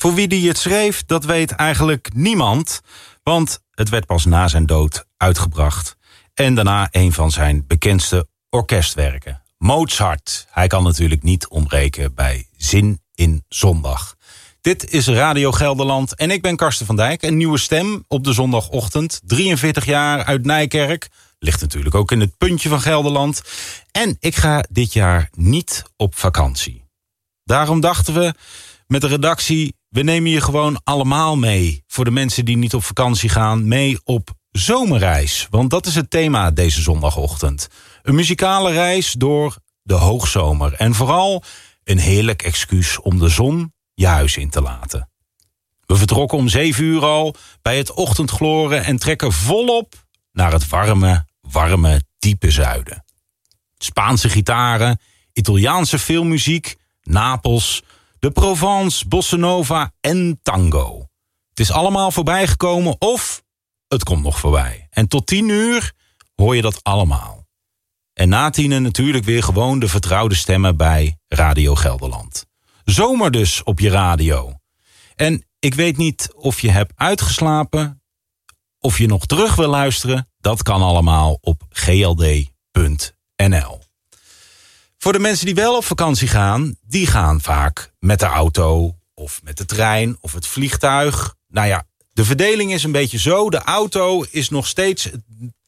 Voor wie die het schreef, dat weet eigenlijk niemand. Want het werd pas na zijn dood uitgebracht. En daarna een van zijn bekendste orkestwerken. Mozart. Hij kan natuurlijk niet ontbreken bij Zin in Zondag. Dit is Radio Gelderland en ik ben Karsten van Dijk. Een nieuwe stem op de zondagochtend. 43 jaar uit Nijkerk. Ligt natuurlijk ook in het puntje van Gelderland. En ik ga dit jaar niet op vakantie. Daarom dachten we met de redactie, we nemen je gewoon allemaal mee. Voor de mensen die niet op vakantie gaan, mee op zomerreis. Want dat is het thema deze zondagochtend. Een muzikale reis door de hoogzomer. En vooral een heerlijk excuus om de zon je huis in te laten. We vertrokken om 7 uur al bij het ochtendgloren en trekken volop naar het warme, diepe zuiden. Spaanse gitaren, Italiaanse filmmuziek, Napels, de Provence, bossa nova en tango. Het is allemaal voorbij gekomen of het komt nog voorbij. En tot 10 uur hoor je dat allemaal. En na 10 natuurlijk weer gewoon de vertrouwde stemmen bij Radio Gelderland. Zomer dus op je radio. En ik weet niet of je hebt uitgeslapen, of je nog terug wil luisteren. Dat kan allemaal op gld.nl. Voor de mensen die wel op vakantie gaan, die gaan vaak met de auto of met de trein of het vliegtuig. Nou ja, de verdeling is een beetje zo. De auto is nog steeds het